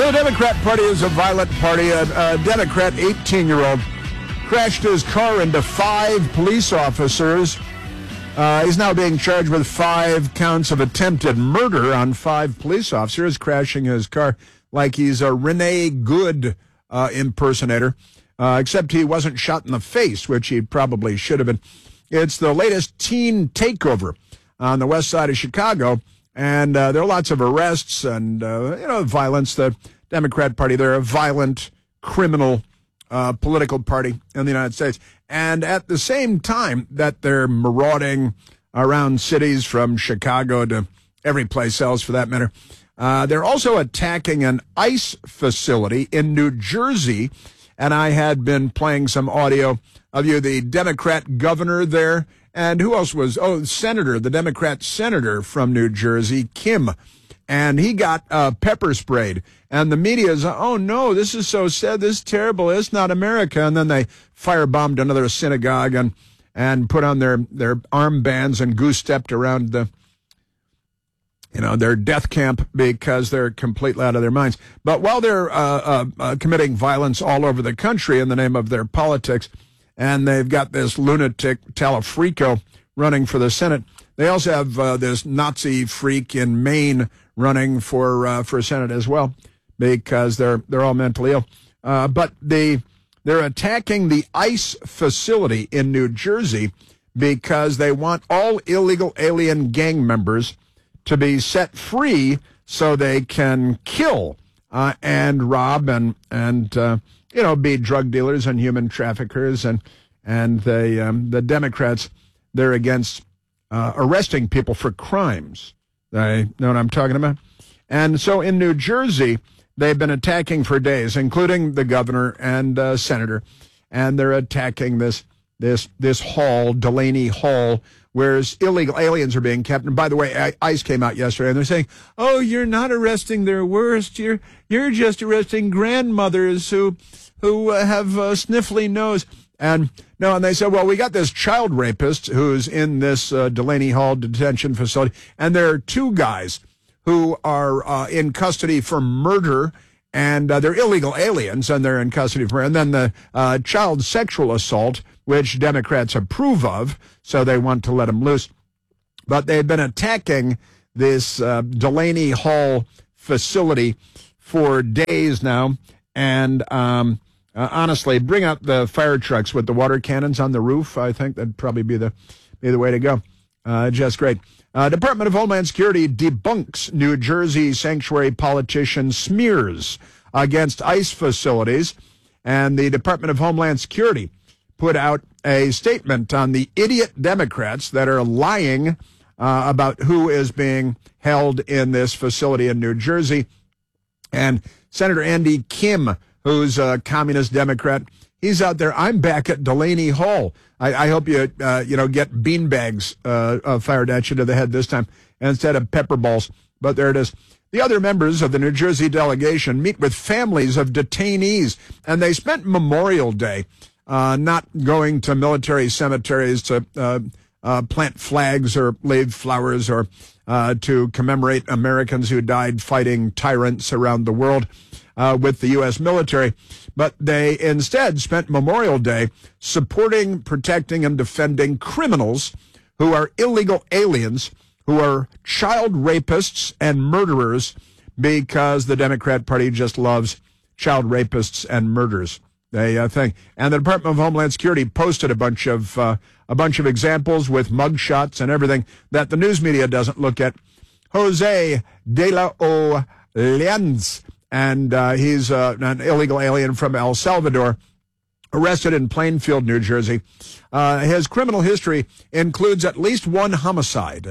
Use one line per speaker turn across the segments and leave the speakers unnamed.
So the Democrat Party is a violent party. A Democrat 18-year-old crashed his car into 5 police officers. He's now being charged with 5 counts of attempted murder on 5 police officers, crashing his car like he's a Rene Good impersonator, except he wasn't shot in the face, which he probably should have been. It's the latest teen takeover on the west side of Chicago, and there are lots of arrests and, violence. The Democrat Party, they're a violent, criminal political party in the United States. And at the same time that they're marauding around cities from Chicago to every place else for that matter, they're also attacking an ICE facility in New Jersey. And I had been playing some audio of the Democrat governor there. And who else was? The Democrat senator from New Jersey, Kim. And he got pepper sprayed. And the media is, oh, no, this is so sad. This is terrible. It's not America. And then they firebombed another synagogue and put on their armbands and goose-stepped around their death camp because they're completely out of their minds. But while they're committing violence all over the country in the name of their politics, and they've got this lunatic Talafrico running for the Senate, they also have this Nazi freak in Maine running for Senate as well, because they're all mentally ill. But they're attacking the ICE facility in New Jersey because they want all illegal alien gang members to be set free so they can kill and rob and be drug dealers and human traffickers. And the Democrats, they're against arresting people for crimes. They know what I'm talking about? And so in New Jersey, they've been attacking for days, including the governor and senator, and they're attacking this hall, Delaney Hall, where illegal aliens are being kept. And by the way, ICE came out yesterday, and they're saying, "Oh, you're not arresting their worst. You're just arresting grandmothers who have a sniffly nose." And they said, well, we got this child rapist who's in this Delaney Hall detention facility, and there are 2 guys who are in custody for murder, and they're illegal aliens, and they're in custody for murder. And then the child sexual assault, which Democrats approve of, so they want to let them loose. But they've been attacking this Delaney Hall facility for days now, and honestly, bring out the fire trucks with the water cannons on the roof. I think that'd probably be the way to go. Just great. Department of Homeland Security debunks New Jersey sanctuary politician smears against ICE facilities. And the Department of Homeland Security put out a statement on the idiot Democrats that are lying about who is being held in this facility in New Jersey. And Senator Andy Kim, who's a communist Democrat, he's out there. I'm back at Delaney Hall. I hope you get beanbags fired at you to the head this time instead of pepper balls. But there it is. The other members of the New Jersey delegation meet with families of detainees, and they spent Memorial Day not going to military cemeteries to plant flags or leave flowers or to commemorate Americans who died fighting tyrants around the world with the U.S. military, but they instead spent Memorial Day supporting, protecting, and defending criminals who are illegal aliens, who are child rapists and murderers, because the Democrat Party just loves child rapists and murderers. They think. And the Department of Homeland Security posted a bunch of examples with mugshots and everything that the news media doesn't look at. Jose de la Oleans, and he's an illegal alien from El Salvador, arrested in Plainfield, New Jersey. His criminal history includes at least one homicide.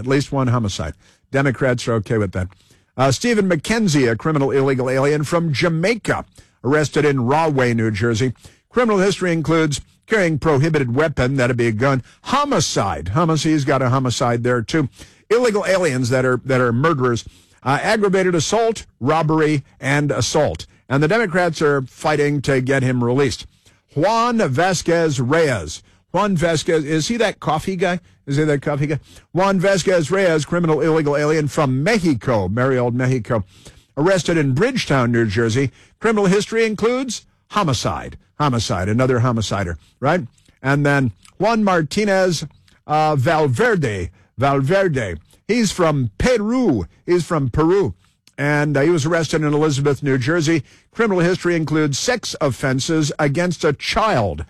Democrats are okay with that. Stephen McKenzie, a criminal illegal alien from Jamaica, arrested in Rahway, New Jersey. Criminal history includes carrying prohibited weapon, that'd be a gun. Homicide. He's got a homicide there, too. Illegal aliens that are murderers. Aggravated assault, robbery, and assault. And the Democrats are fighting to get him released. Juan Vasquez Reyes. Juan Vasquez, is he that coffee guy? Juan Vasquez Reyes, criminal illegal alien from Mexico, merry old Mexico, arrested in Bridgetown, New Jersey. Criminal history includes homicide, another homicider, right? And then Juan Martinez Valverde. He's from Peru. And he was arrested in Elizabeth, New Jersey. Criminal history includes sex offenses against a child.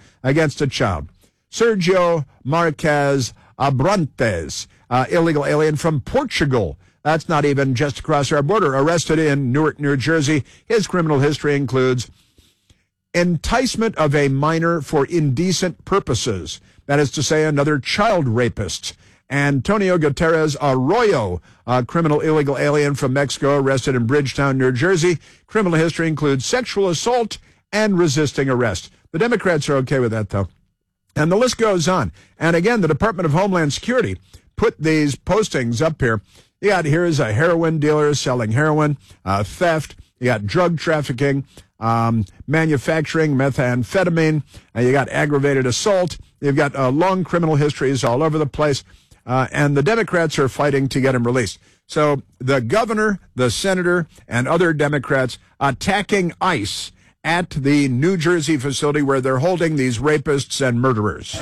Sergio Marquez Abrantes, illegal alien from Portugal. That's not even just across our border. Arrested in Newark, New Jersey. His criminal history includes enticement of a minor for indecent purposes. That is to say, another child rapist. Antonio Gutierrez Arroyo, a criminal illegal alien from Mexico, arrested in Bridgetown, New Jersey. Criminal history includes sexual assault and resisting arrest. The Democrats are okay with that, though. And the list goes on. And again, the Department of Homeland Security put these postings up here. You got here's a heroin dealer selling heroin, theft. You got drug trafficking, manufacturing methamphetamine. You got aggravated assault. You've got long criminal histories all over the place. And the Democrats are fighting to get him released. So the governor, the senator, and other Democrats attacking ICE at the New Jersey facility where they're holding these rapists and murderers.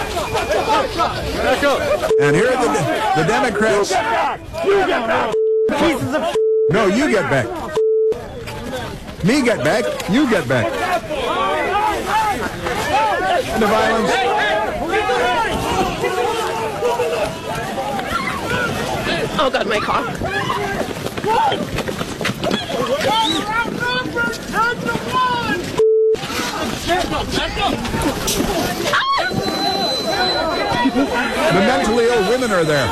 And here are the Democrats. No, you get back. Me get back. You get back. And the violence.
Oh, God, my car.
The mentally ill women are there.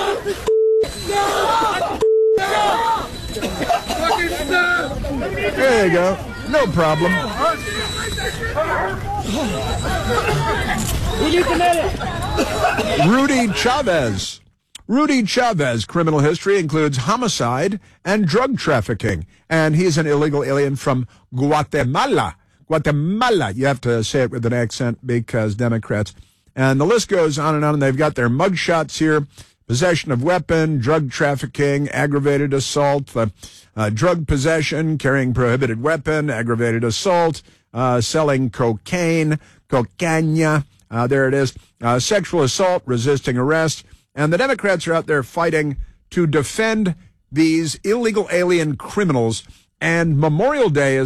There you go. No problem. Rudy Chavez, criminal history includes homicide and drug trafficking. And he's an illegal alien from Guatemala. You have to say it with an accent because Democrats. And the list goes on and on. And they've got their mugshots here. Possession of weapon, drug trafficking, aggravated assault, drug possession, carrying prohibited weapon, aggravated assault, selling cocaine, cocaña, there it is, sexual assault, resisting arrest. And the Democrats are out there fighting to defend these illegal alien criminals. And Memorial Day is